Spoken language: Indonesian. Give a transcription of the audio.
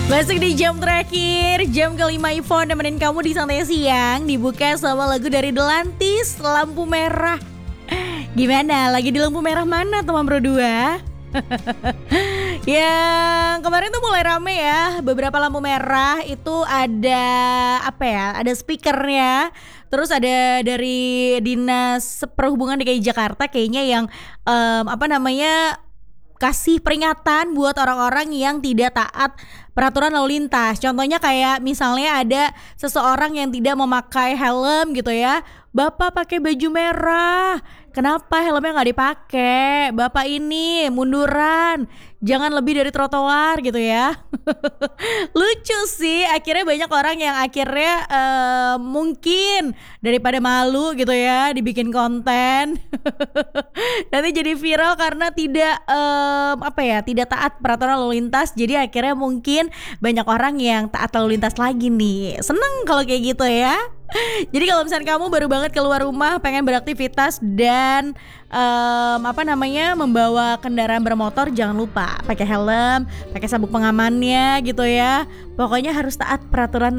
Masuk di jam terakhir, jam kelima Ivon nemenin kamu di santai siang. Dibuka sama lagu dari Delantis, Lampu Merah. Gimana, lagi di lampu merah mana teman Bro 2? Yang kemarin tuh mulai rame ya. Beberapa lampu merah itu ada apa ya? Ada speakernya. Terus ada dari Dinas Perhubungan DKI Jakarta kayaknya yang kasih peringatan buat orang-orang yang tidak taat peraturan lalu lintas. Contohnya kayak misalnya ada seseorang yang tidak memakai helm gitu ya. Bapak pakai baju merah, kenapa helmnya nggak dipakai? Bapak ini munduran, jangan lebih dari trotoar gitu ya. Lucu sih, akhirnya banyak orang yang akhirnya mungkin daripada malu gitu ya dibikin konten. Nanti jadi viral karena tidak taat peraturan lalu lintas. Jadi akhirnya mungkin banyak orang yang taat lalu lintas lagi nih. Seneng kalau kayak gitu ya. Jadi kalau misalnya kamu baru banget keluar rumah pengen beraktivitas dan membawa kendaraan bermotor, jangan lupa pakai helm, pakai sabuk pengamannya gitu ya. Pokoknya harus taat peraturan